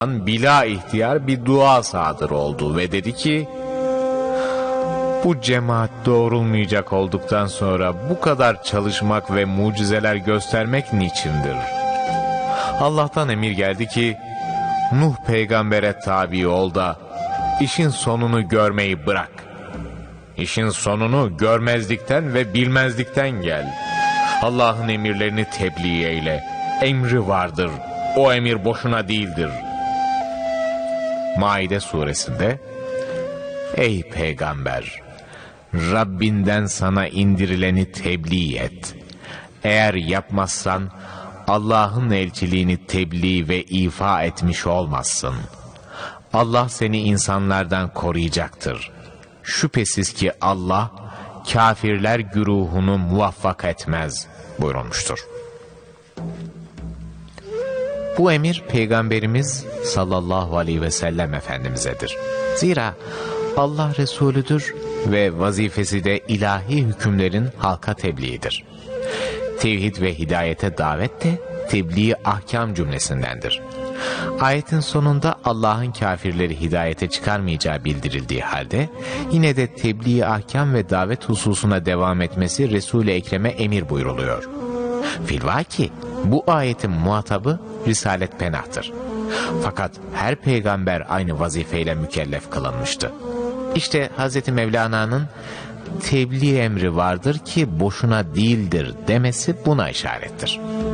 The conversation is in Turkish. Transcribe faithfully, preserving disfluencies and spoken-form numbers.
bila ihtiyar bir dua sadır oldu ve dedi ki, bu cemaat doğrulmayacak olduktan sonra bu kadar çalışmak ve mucizeler göstermek niçindir? Allah'tan emir geldi ki, Nuh peygambere tabi ol da işin sonunu görmeyi bırak. İşin sonunu görmezlikten ve bilmezlikten gel. Allah'ın emirlerini tebliğ eyle. Emri vardır. O emir boşuna değildir. Maide suresinde, ey peygamber, Rabbinden sana indirileni tebliğ et. Eğer yapmazsan Allah'ın elçiliğini tebliğ ve ifa etmiş olmazsın. Allah seni insanlardan koruyacaktır. Şüphesiz ki Allah kafirler güruhunu muvaffak etmez buyurulmuştur. Bu emir Peygamberimiz sallallahu aleyhi ve sellem Efendimiz'edir. Zira Allah Resulüdür ve vazifesi de ilahi hükümlerin halka tebliğidir. Tevhid ve hidayete davet de tebliğ ahkam cümlesindendir. Ayetin sonunda Allah'ın kafirleri hidayete çıkarmayacağı bildirildiği halde yine de tebliğ ahkam ve davet hususuna devam etmesi Resul-i Ekrem'e emir buyruluyor. Filvaki bu ayetin muhatabı Risalet Penah'tır. Fakat her peygamber aynı vazifeyle mükellef kılınmıştı. İşte Hazreti Mevlana'nın tebliğ emri vardır ki boşuna değildir demesi buna işarettir.